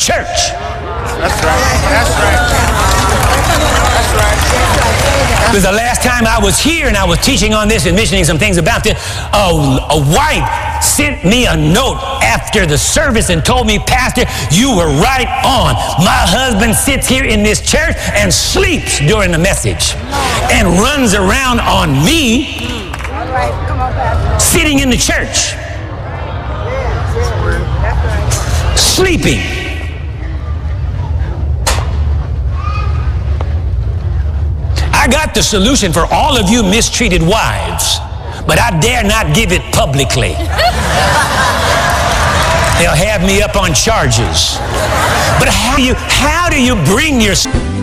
church. That's right. That's right. That's right. Because the last time I was here and I was teaching on this and mentioning some things about this, a wife sent me a note after the service and told me, Pastor, you were right on. My husband sits here in this church and sleeps during the message and runs around on me sitting in the church, sleeping. I got the solution for all of you mistreated wives, but I dare not give it publicly. They'll have me up on charges. But how do you bring your